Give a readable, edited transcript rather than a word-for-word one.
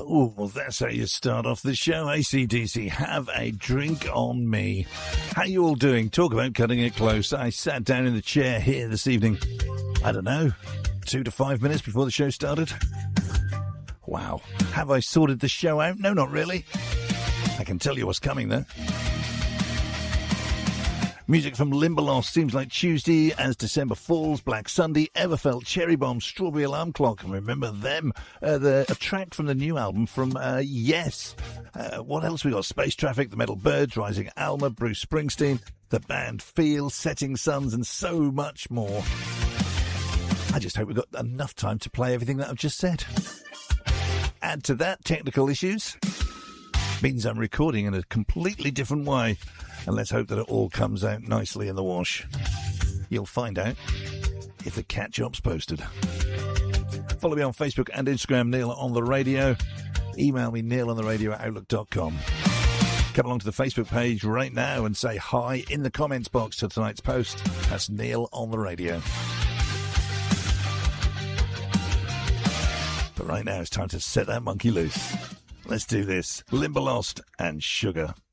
Oh, well, that's how you start off the show. AC/DC, Have a Drink on Me. How you all doing? Talk about cutting it close. I sat down in the chair here this evening, I don't know, 2 to 5 minutes before the show started. Wow. Have I sorted the show out? No, not really. I can tell you what's coming, though. Music from Limberlost, Seems Like Tuesday, As December Falls, Black Sunday, Everfelt, Cherry Bomb, Strawberry Alarm Clock, and remember them. A track from the new album from Yes. What else we got? Space Traffic, The Metal Birds, Rising Alma, Bruce Springsteen, the band Feel, Setting Suns, and so much more. I just hope we've got enough time to play everything that I've just said. Add to that technical issues. Means I'm recording in a completely different way. And let's hope that it all comes out nicely in the wash. You'll find out if the catch-up's posted. Follow me on Facebook and Instagram, Neil on the Radio. Email me, neilontheradio@outlook.com. Come along to the Facebook page right now and say hi in the comments box to tonight's post. That's Neil on the Radio. But right now it's time to set that monkey loose. Let's do this. Limberlost and Sugar.